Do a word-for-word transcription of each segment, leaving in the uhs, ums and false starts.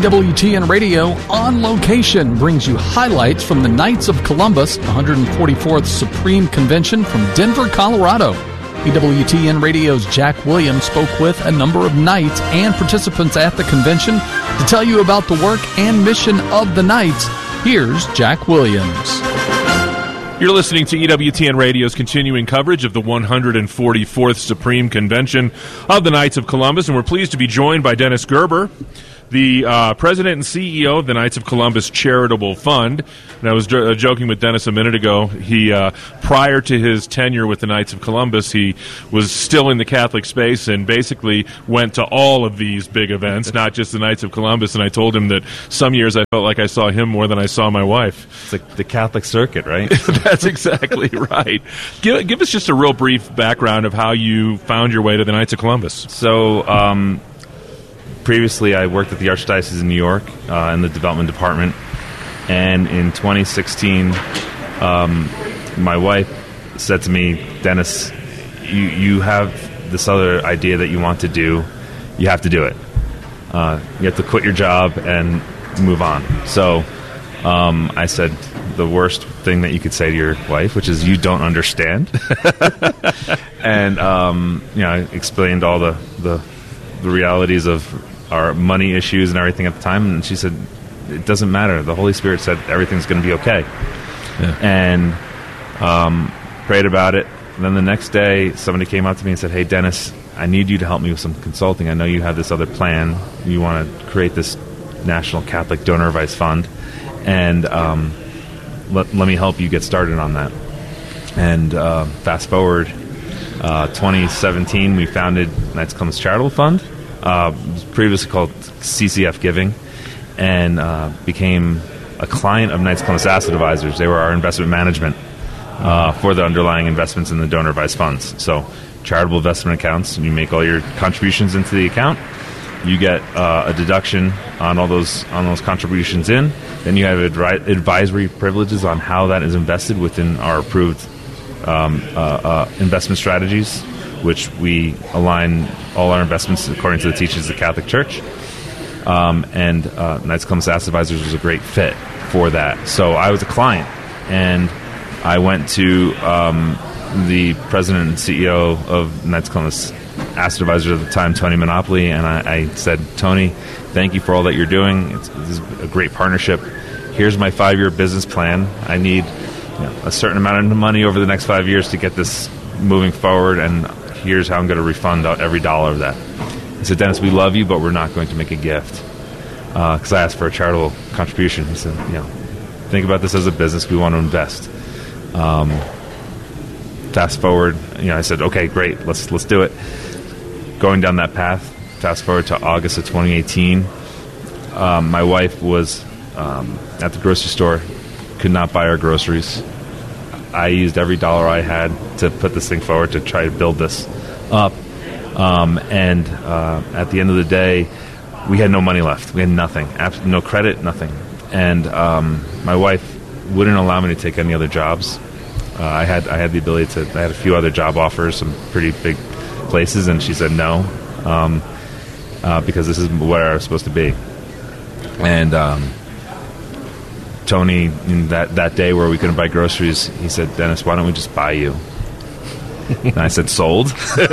W T N Radio On Location brings you highlights from the Knights of Columbus one hundred forty-fourth Supreme Convention from Denver, Colorado. E W T N Radio's Jack Williams spoke with a number of Knights and participants at the convention to tell you about the work and mission of the Knights. Here's Jack Williams. You're listening to E W T N Radio's continuing coverage of the one hundred forty-fourth Supreme Convention of the Knights of Columbus, and we're pleased to be joined by Dennis Gerber, the uh, president and C E O of the Knights of Columbus Charitable Fund. And I was jo- joking with Dennis a minute ago. He, uh, prior to his tenure with the Knights of Columbus, he was still in the Catholic space and basically went to all of these big events, not just the Knights of Columbus. And I told him that some years I felt like I saw him more than I saw my wife. It's like the Catholic circuit, right? That's exactly right. Give, give us just a real brief background of how you found your way to the Knights of Columbus. So, um... previously, I worked at the Archdiocese of New York uh, in the development department, and in twenty sixteen, um, my wife said to me, "Dennis, you, you have this other idea that you want to do. You have to do it. Uh, you have to quit your job and move on." So um, I said, the worst thing that you could say to your wife, which is, "You don't understand." And um, you know, I explained all the, the the realities of our money issues and everything at the time, and she said, "It doesn't matter. The Holy Spirit said everything's going to be okay." Yeah. And um, prayed about it. And then the next day, somebody came up to me and said, "Hey, Dennis, I need you to help me with some consulting. I know you have this other plan. You want to create this National Catholic Donor Advice Fund, and um, let, let me help you get started on that." And uh, fast forward, uh, twenty seventeen, we founded Knights of Columbus Charitable Fund. Uh, previously called C C F Giving, and uh, became a client of Knights of Columbus Asset Advisors. They were our investment management uh, for the underlying investments in the donor advised funds. So charitable investment accounts, you make all your contributions into the account, you get uh, a deduction on all those on those contributions in, then you have adri- advisory privileges on how that is invested within our approved um, uh, uh, investment strategies, which we align all our investments according to the teachings of the Catholic Church. Um, and uh, Knights of Columbus Asset Advisors was a great fit for that. So I was a client, and I went to um, the president and C E O of Knights of Columbus Asset Advisors at the time, Tony Monopoly, and I, I said, "Tony, thank you for all that you're doing. It's, this is a great partnership. Here's my five-year business plan. I need you know, a certain amount of money over the next five years to get this moving forward, and here's how I'm going to refund out every dollar of that." He said, "Dennis, we love you, but we're not going to make a gift." Because uh, I asked for a charitable contribution. He said, "You know, think about this as a business. We want to invest." Um, fast forward, you know, I said, "Okay, great. Let's let's do it." Going down that path, fast forward to August of twenty eighteen, um, my wife was um, at the grocery store, could not buy our groceries. I used every dollar I had to put this thing forward to try to build this up. Um, and uh, at the end of the day, we had no money left. We had nothing, absolutely no credit, nothing. And um, my wife wouldn't allow me to take any other jobs. Uh, I had I had the ability to. I had a few other job offers, some pretty big places, and she said no, um, uh, because this is where I was supposed to be. And um, Tony, in that, that day where we couldn't buy groceries, he said, "Dennis, why don't we just buy you?" And I said, "Sold."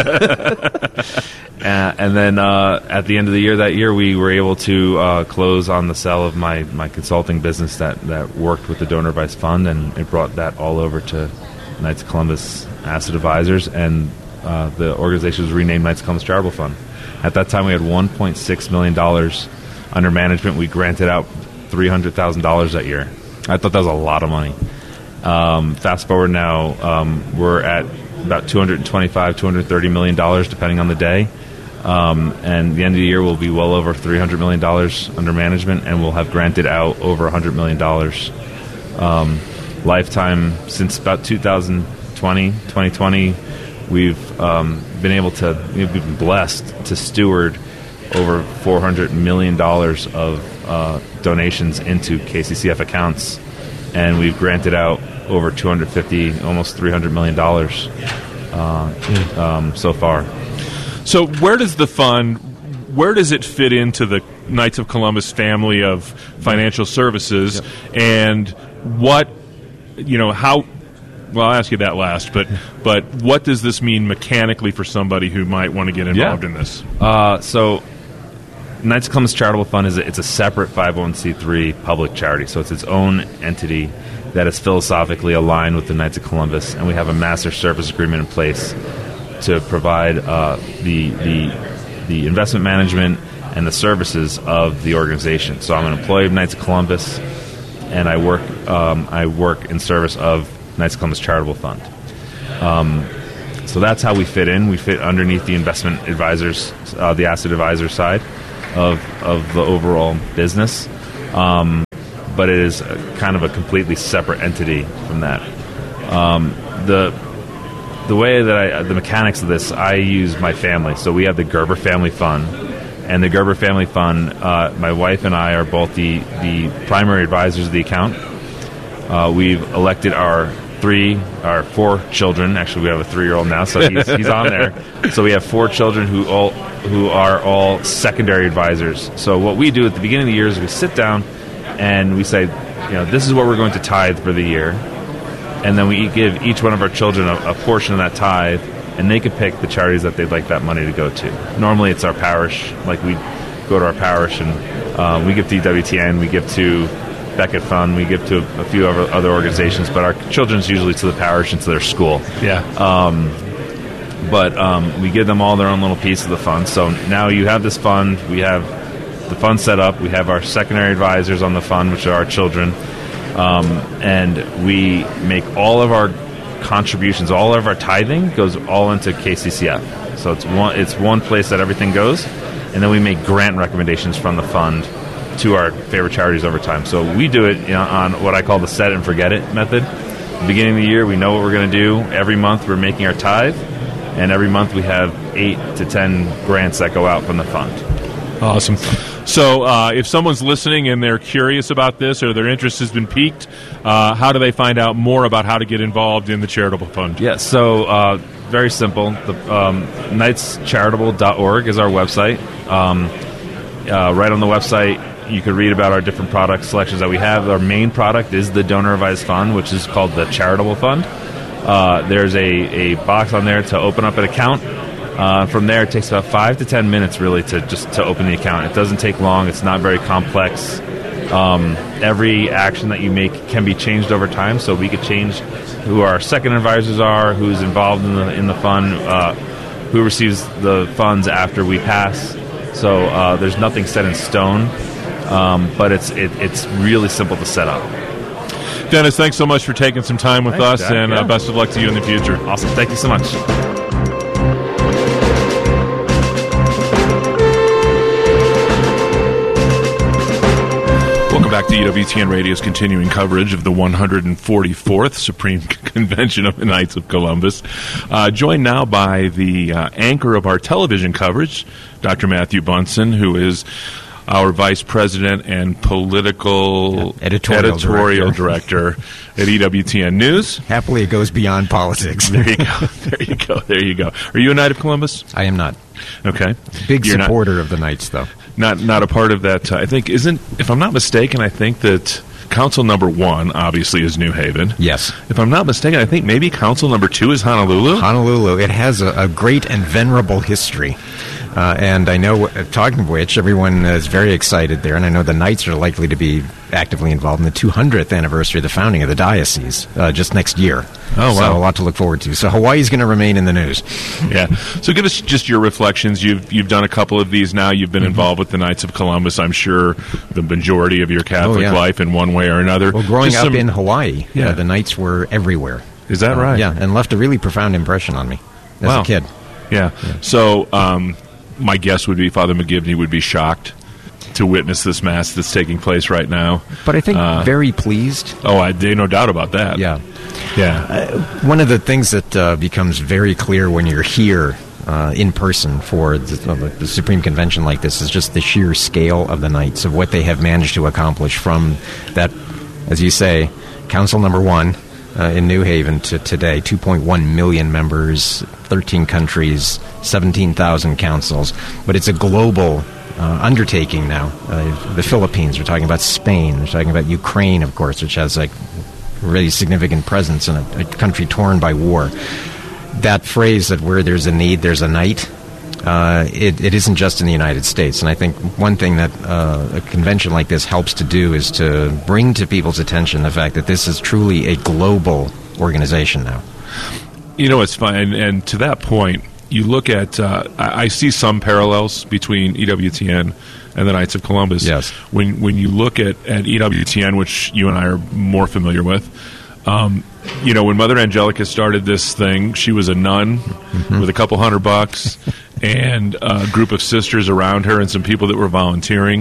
Uh, and then uh, at the end of the year, that year, we were able to uh, close on the sale of my, my consulting business that, that worked with the Donor Advice Fund, and it brought that all over to Knights of Columbus Asset Advisors, and uh, the organization was renamed Knights of Columbus Charitable Fund. At that time, we had one point six million dollars under management. We granted out three hundred thousand dollars that year. I thought that was a lot of money. Um, fast forward now, um, we're at about two hundred twenty-five, two hundred thirty million dollars, depending on the day. Um, and the end of the year, we'll be well over three hundred million dollars under management, and we'll have granted out over one hundred million dollars. Um, lifetime, since about two thousand twenty, twenty twenty, we've um, been able to, we've been blessed to steward over four hundred million dollars of uh, donations into K C C F accounts, and we've granted out over two hundred fifty, almost three hundred million dollars uh, um, so far. So where does the fund, where does it fit into the Knights of Columbus family of financial services, yep. and what, you know, how, well, I'll ask you that last, but but what does this mean mechanically for somebody who might want to get involved yeah. in this? Uh, so Knights of Columbus Charitable Fund is a, it's a separate five oh one c three public charity, so it's its own entity that is philosophically aligned with the Knights of Columbus, and we have a master service agreement in place to provide uh, the the the investment management and the services of the organization. So I'm an employee of Knights of Columbus, and I work um, I work in service of Knights of Columbus Charitable Fund. Um, so that's how we fit in. We fit underneath the investment advisors, uh, the asset advisor side of of the overall business. Um, but it is a, kind of a completely separate entity from that. Um, the the way that I, the mechanics of this, I use my family. So we have the Gerber Family Fund, and the Gerber Family Fund, uh, my wife and I are both the, the primary advisors of the account. Uh, we've elected our three, our four children. Actually, we have a three-year-old now, so he's, he's on there. So we have four children who all who are all secondary advisors. So what we do at the beginning of the year is we sit down and we say, you know, this is what we're going to tithe for the year. And then we give each one of our children a, a portion of that tithe, and they can pick the charities that they'd like that money to go to. Normally it's our parish. Like we go to our parish and uh, we give to E W T N, we give to Beckett Fund, we give to a, a few other, other organizations, but our children's usually to the parish and to their school. Yeah. Um, but um, we give them all their own little piece of the fund. So now you have this fund, we have the fund set up, we have our secondary advisors on the fund, which are our children, um, and we make all of our contributions, all of our tithing goes all into K C C F. So it's one, it's one place that everything goes, and then we make grant recommendations from the fund to our favorite charities over time. So we do it, you know, on what I call the set and forget it method. At the beginning of the year, we know what we're going to do. Every month we're making our tithe, and every month we have eight to ten grants that go out from the fund. Awesome. So uh, if someone's listening and they're curious about this or their interest has been piqued, uh, how do they find out more about how to get involved in the charitable fund? Yeah, so uh, very simple. The um, knights charitable dot org is our website. Um, uh, right on the website, you can read about our different product selections that we have. Our main product is the donor advised fund, which is called the charitable fund. Uh, there's a, a box on there to open up an account. Uh, from there, it takes about five to ten minutes, really, to just to open the account. It doesn't take long. It's not very complex. Um, every action that you make can be changed over time, so we could change who our second advisors are, who's involved in the in the fund, uh, who receives the funds after we pass. So uh, there's nothing set in stone, um, but it's it, it's really simple to set up. Dennis, thanks so much for taking some time with Thanks, us, Jack. and yeah. uh, best of luck to you in the future. Awesome. Thank you so much. Welcome back to E W T N Radio's continuing coverage of the one hundred forty-fourth Supreme Convention of the Knights of Columbus. Uh, joined now by the uh, anchor of our television coverage, Doctor Matthew Bunson, who is our Vice President and Political yeah, Editorial, editorial Director, director at E W T N News. Happily, it goes beyond politics. There you go. There you go. There you go. Are you a Knight of Columbus? I am not. Okay. Big You're supporter not, of the Knights, though. Not not a part of that. Uh, I think isn't. If I'm not mistaken, I think that council number one obviously is New Haven. Yes. If I'm not mistaken, I think maybe council number two is Honolulu. Honolulu. It has a, a great and venerable history. Uh, and I know, uh, talking of which, everyone is very excited there, and I know the Knights are likely to be actively involved in the two hundredth anniversary of the founding of the diocese uh, just next year. Oh, wow. So a lot to look forward to. So Hawaii's going to remain in the news. Yeah. So give us just your reflections. You've you've done a couple of these now. You've been mm-hmm. involved with the Knights of Columbus, I'm sure, the majority of your Catholic oh, yeah. life in one way or another. Well, growing just up some, in Hawaii, yeah. uh, the Knights were everywhere. Is that uh, right? Yeah, and left a really profound impression on me as wow. a kid. Yeah. yeah. So um, my guess would be Father McGivney would be shocked to witness this Mass that's taking place right now. But I think uh, very pleased. Oh, I they no doubt about that. Yeah. Yeah. Uh, one of the things that uh, becomes very clear when you're here uh, in person for the, uh, the Supreme Convention like this is just the sheer scale of the Knights, of what they have managed to accomplish from that, as you say, Council Number One, uh, in New Haven to today. two point one million members, thirteen countries, seventeen thousand councils. But it's a global uh, undertaking now. Uh, the Philippines, we're talking about Spain, we're talking about Ukraine, of course, which has like really significant presence in a, a country torn by war. That phrase that where there's a need, there's a night, uh, it, it isn't just in the United States. And I think one thing that uh, a convention like this helps to do is to bring to people's attention the fact that this is truly a global organization now. You know, it's fun. And, and to that point, you look at, uh, I, I see some parallels between E W T N and the Knights of Columbus. Yes. When when you look at, at E W T N, which you and I are more familiar with, um, you know, when Mother Angelica started this thing, she was a nun mm-hmm. with a couple hundred bucks and a group of sisters around her and some people that were volunteering.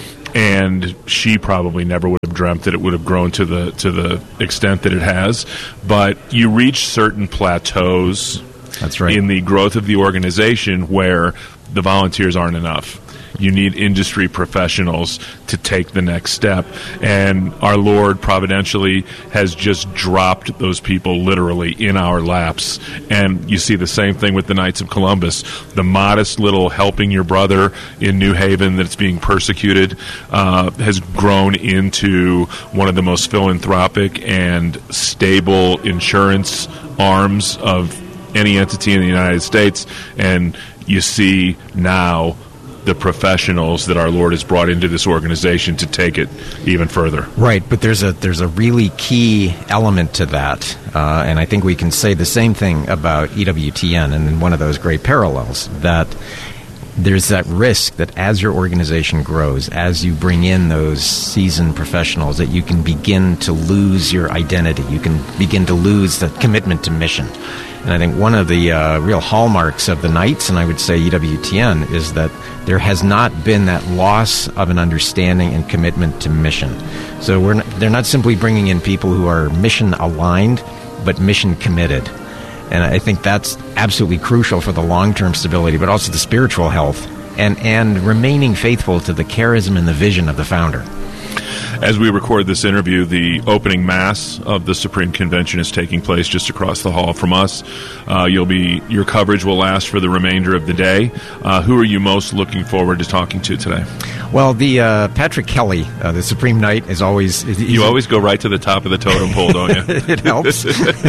And she probably never would have dreamt that it would have grown to the to the extent that it has. But you reach certain plateaus. That's right. In the growth of the organization where the volunteers aren't enough. You need industry professionals to take the next step. And our Lord providentially has just dropped those people literally in our laps. And you see the same thing with the Knights of Columbus. The modest little helping your brother in New Haven that's being persecuted uh, has grown into one of the most philanthropic and stable insurance arms of any entity in the United States. And you see now the professionals that our Lord has brought into this organization to take it even further. Right, but there's a there's a really key element to that, uh, and I think we can say the same thing about E W T N, and one of those great parallels, that there's that risk that as your organization grows, as you bring in those seasoned professionals, that you can begin to lose your identity. You can begin to lose the commitment to mission. And I think one of the uh, real hallmarks of the Knights, and I would say E W T N, is that there has not been that loss of an understanding and commitment to mission. So we're not, they're not simply bringing in people who are mission aligned, but mission committed. And I think that's absolutely crucial for the long-term stability, but also the spiritual health, and, and remaining faithful to the charism and the vision of the founder. As we record this interview, the opening mass of the Supreme Convention is taking place just across the hall from us. Uh, you'll be your coverage will last for the remainder of the day. Uh, who are you most looking forward to talking to today? Well, the uh, Patrick Kelly, uh, the Supreme Knight, is always... Is, you always go right to the top of the totem pole, don't you? It helps.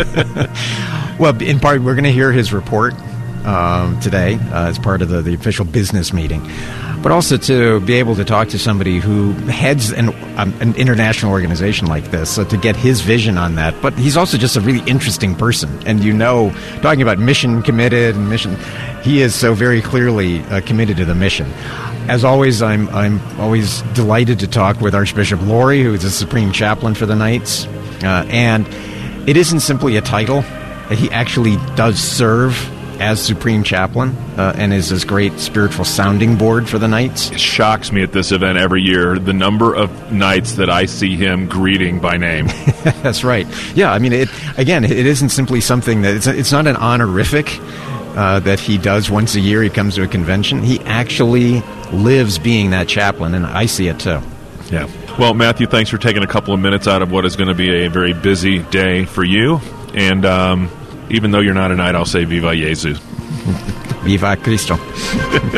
Well, in part, we're going to hear his report um, today uh, as part of the, the official business meeting. But also to be able to talk to somebody who heads an, um, an international organization like this, so to get his vision on that. But he's also just a really interesting person. And you know, talking about mission committed and mission, he is so very clearly uh, committed to the mission. As always, I'm I'm always delighted to talk with Archbishop Laurie, who is the Supreme Chaplain for the Knights. Uh, and it isn't simply a title. He actually does serve as Supreme Chaplain, uh, and is this great spiritual sounding board for the Knights. It shocks me at this event every year, the number of Knights that I see him greeting by name. That's right. Yeah, I mean, it again, it isn't simply something that, it's, it's not an honorific uh, that he does once a year. He comes to a convention. He actually lives being that chaplain, and I see it too. Yeah. Well, Matthew, thanks for taking a couple of minutes out of what is going to be a very busy day for you. And um, even though you're not a Knight, I'll say Viva Jesus. Viva Cristo.